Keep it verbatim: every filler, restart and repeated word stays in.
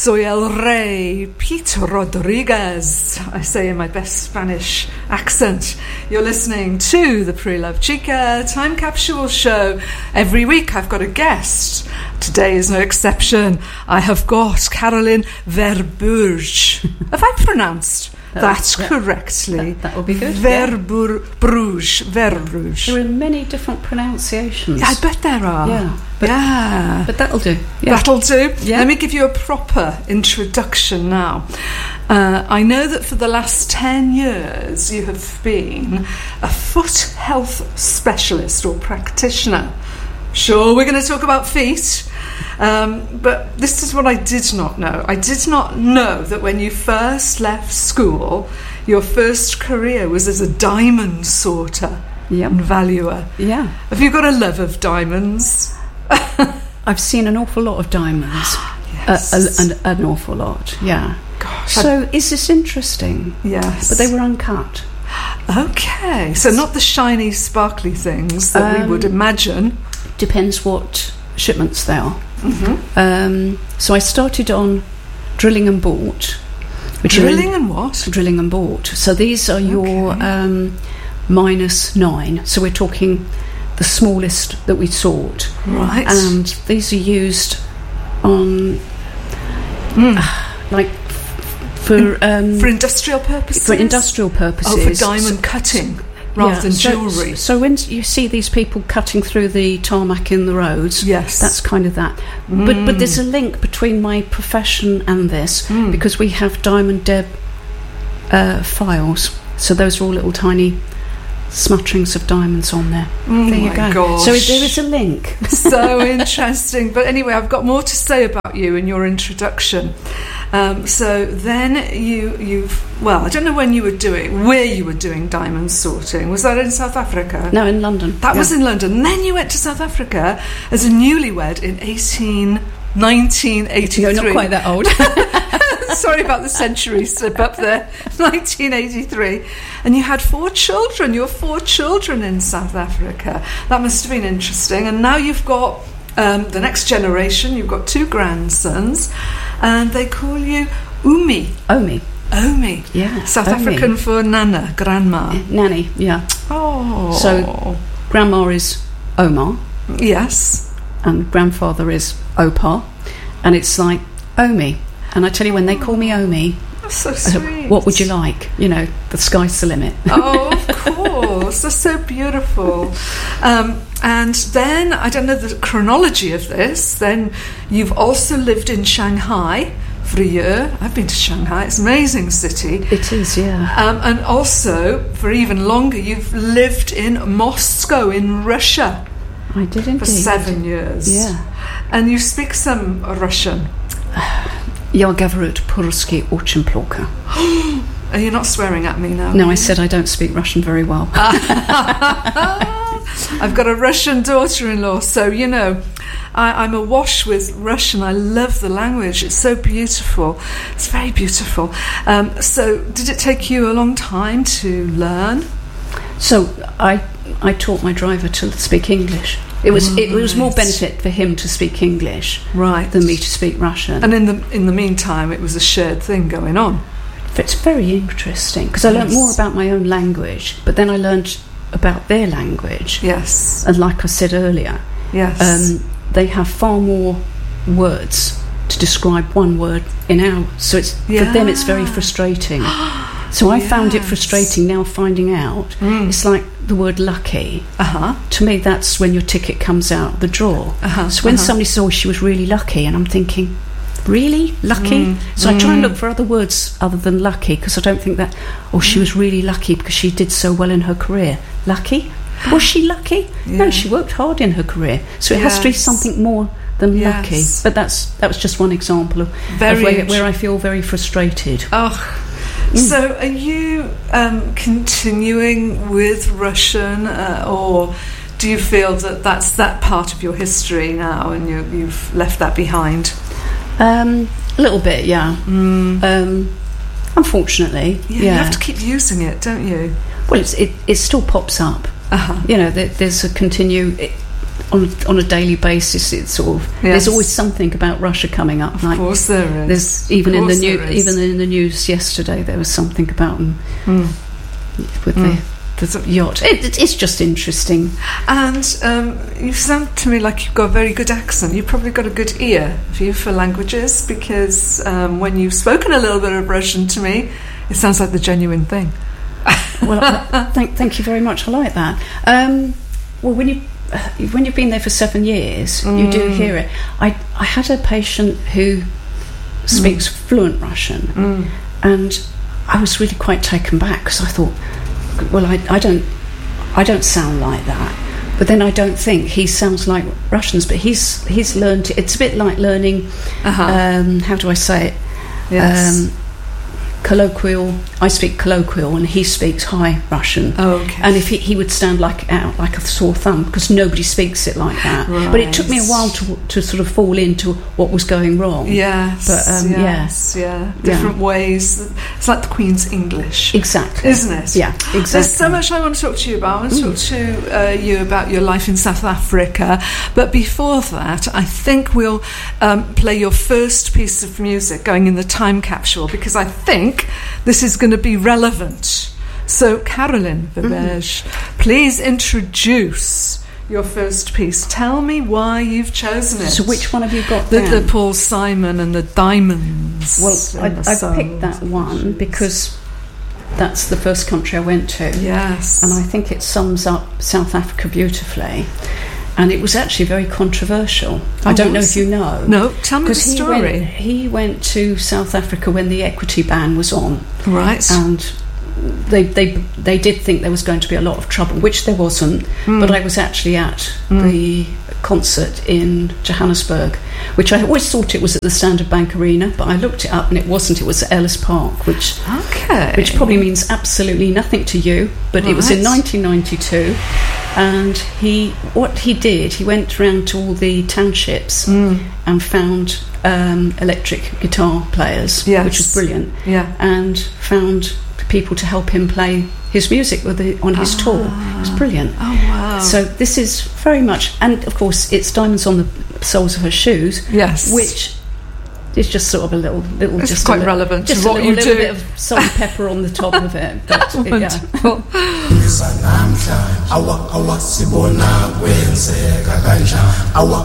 Soy el Rey Pete Rodriguez. I say in my best Spanish accent. You're listening to the Pre-Love Chica Time Capsule Show. Every week I've got a guest. Today is no exception. I have got Caroline Verburge. Have I pronounced that that, correctly? That, that would be good. Verburge. Verburge. There are many different pronunciations. I bet there are. Yeah. But, yeah. But that'll do. Yeah. That'll do. Yeah. Let me give you a proper introduction now. Uh, I know that for the last ten years you have been a foot health specialist or practitioner. Sure, we're going to talk about feet, um, but this is what I did not know. I did not know that when you first left school, your first career was as a diamond sorter Yep. and valuer. Yeah. Have you got a love of diamonds? I've seen an awful lot of diamonds. Yes. Uh, an, an awful lot, yeah. Gosh, So is this interesting? yes. But they were uncut. Okay, so not the shiny, sparkly things that Um, we would imagine. Depends what shipments they are. Mm-hmm. Um, so I started on drilling and bought. Which are in- Drilling and what? drilling and bought. So these are your Okay. um, minus nine. So we're talking the smallest that we sort. Right. And these are used on, Mm. like, for um, For industrial purposes? for industrial purposes. Oh, for diamond cutting rather Yeah, than so- jewellery. So when you see these people cutting through the tarmac in the roads, Yes. that's kind of that. But but there's a link between my profession and this Mm. because we have Diamond Deb uh, files. So those are all little tiny smutterings of diamonds on there. Oh There you my go. gosh. So there is a link. So interesting. But anyway, I've got more to say about you in your introduction. Um, so then you, you've, well, I don't know when you were doing, where you were doing diamond sorting. Was that in South Africa? No, in London. That yeah. was in London. And then you went to South Africa as a newlywed in eighteen, nineteen eighty-three. You're not quite that old. Sorry about the century slip up there. nineteen eighty-three. And you had four children. You were four children in South Africa. That must have been interesting. And now you've got um, the next generation. You've got two grandsons. And they call you Umi. Omi. Omi. Yeah. South Omi. African for Nana, grandma. Nanny, yeah. Oh. So grandma is Omar yes. and grandfather is Opar. And it's like Omi. And I tell you, when they call me Omi, That's so I said, sweet. what would you like? You know, the sky's the limit. Oh, of course. That's so beautiful. Um, and then, I don't know the chronology of this, then you've also lived in Shanghai for a year. I've been to Shanghai. It's an amazing city. It is, yeah. Um, and also, for even longer, you've lived in Moscow in Russia I did indeed. for seven years. Yeah. And you speak some Russian. Я говорю по-русски очень плохо. Are you not swearing at me now? No, I said I don't speak Russian very well. I've got a Russian daughter-in-law, so, you know, I, I'm awash with Russian. I love the language. It's so beautiful. It's very beautiful. Um, so did it take you a long time to learn? So I I taught my driver to speak English. It was it was more Right. benefit for him to speak English Right. than me to speak Russian. And in the in the meantime, it was a shared thing going on. It's very interesting because I learned Yes. more about my own language, but then I learned about their language. Yes. And like I said earlier, Yes. um, they have far more words to describe one word in our. So it's for them, it's very Yeah. frustrating. So I found it Yes. frustrating now finding out. Mm. It's like the word lucky. Uh-huh. To me, that's when your ticket comes out the drawer. Uh-huh. So when uh-huh. somebody says, oh, she was really lucky, and I'm thinking, really? Lucky? Mm, So I try and mm. look for other words other than lucky, because I don't think that, oh, she was really lucky because she did so well in her career. Lucky? Was she lucky? Yeah. No, she worked hard in her career. So it has to be Yes. something more than Yes. lucky. But that's that was just one example of, Very of where, int- where I feel very frustrated. Oh, so are you um, continuing with Russian, uh, or do you feel that that's that part of your history now, and you, you've left that behind? Um, a little bit, yeah. Mm. Um, unfortunately, Yeah, yeah. you have to keep using it, don't you? Well, it's, it it still pops up. Uh-huh. You know, there, there's a continue. It, on on a daily basis, it's sort of Yes. there's always something about Russia coming up. Of like, course there is. There's even Of in the course new there is. even in the news yesterday there was something about them Mm. with Mm. the, the yacht. It, it, it's just interesting. And um, you sound to me like you've got a very good accent. You've probably got a good ear for you for languages, because um, when you've spoken a little bit of Russian to me, it sounds like the genuine thing. Well, I, thank thank you very much. I like that. Um, well, when you uh, when you've been there for seven years, you do Mm. hear it. I I had a patient who speaks fluent Russian, Mm. and I was really quite taken back because I thought, well, I, I don't I don't sound like that. But then I don't think he sounds like Russians. But he's he's learned. It's a bit like learning. Uh-huh. Um, how do I say it? Yes. Um, colloquial. I speak colloquial, and he speaks High Russian. Oh, okay. And if he, he would stand like out like a sore thumb because nobody speaks it like that. Right. But it took me a while to to sort of fall into what was going wrong. Yes, But, um, yes, yeah. Different ways. It's like the Queen's English. Exactly. Isn't it? Yeah, exactly. There's so much I want to talk to you about. I want to talk to uh, you about your life in South Africa. But before that, I think we'll um, play your first piece of music going in the time capsule, because I think this is going to be relevant. So, Carolyn Verbeej, mm. please introduce your first piece. Tell me why you've chosen it. So which one have you got The, down? the Paul Simon and the Diamonds. Well, I, and the I Soul. picked that one because that's the first country I went to. Yes. And I think it sums up South Africa beautifully. And it was actually very controversial. Oh, I don't know was if you know. No, tell me the Because he story. went, he went to South Africa when the equity ban was on. Right. And they they they did think there was going to be a lot of trouble, which there wasn't. Mm. But I was actually at Mm. the concert in Johannesburg, which I always thought it was at the Standard Bank Arena, but I looked it up and it wasn't. It was at Ellis Park, which Okay. which probably means absolutely nothing to you. But it was in Right. nineteen ninety-two, and he what he did, he went around to all the townships Mm. and found um, electric guitar players, Yes. which was brilliant, Yeah. and found people to help him play his music with the, on his Ah. tour. It was brilliant. Oh, wow. So this is very much, and of course it's Diamonds on the Soles of Her Shoes, Yes. which is just sort of a little, little It's just quite a li- relevant to just what a little, you little do. bit of salt and pepper on the top of it. But it, yeah. Wonderful. Awa awa sibona kwenzeka kanjani awa